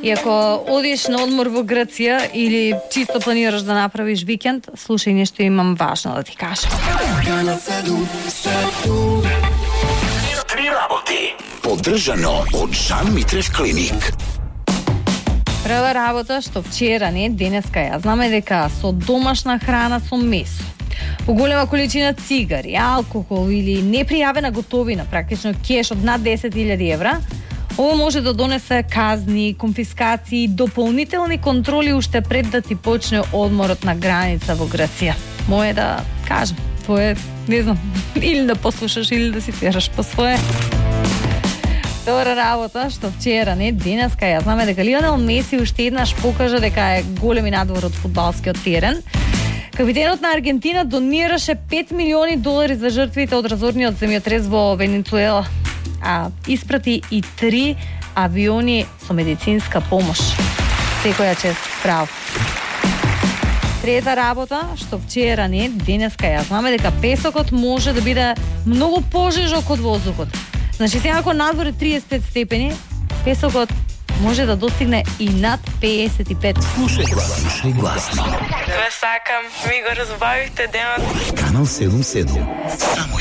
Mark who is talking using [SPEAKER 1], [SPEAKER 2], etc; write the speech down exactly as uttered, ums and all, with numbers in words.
[SPEAKER 1] И ако одиш на одмор во Грција или чисто планираш да направиш викенд, слушај, нешто имам важно да ти кажам.
[SPEAKER 2] Три работи. Поддржано од Жан Митрев клиник.
[SPEAKER 1] Прва работа што вчера, не денеска ја знаме дека со домашна храна со месо, поголема количина цигари, алкохол или непријавена готовина, практично кеш од над десет илјади евра, ово може да донесе казни, конфискации, дополнителни контроли уште пред да ти почне одморот на граница во Грција. Мое да кажам, твое, не знам, или да послушаш или да си тераш по свое. Втора работа што вчера, не денеска ја знаме дека Лионел Меси уште еднаш покажа дека е големи надвор од фудбалскиот терен. Капитенот на Аргентина донираше пет милиони долари за жртвите од разорниот земјотрес во Венецуела, а испрати и три авиони со медицинска помош. Секоја чест, право. Трета работа, што вчера, не денеска ја знаме дека песокот може да биде многу пожежок од воздухот. Значи, сега ако надвор е триесет и пет степени, песокот може да достигне и над песет и пет.
[SPEAKER 2] Слушај гласно. Слушај гласно.
[SPEAKER 3] Ве сакам, ми го разбавихте денот.
[SPEAKER 2] Канал седум седум. Само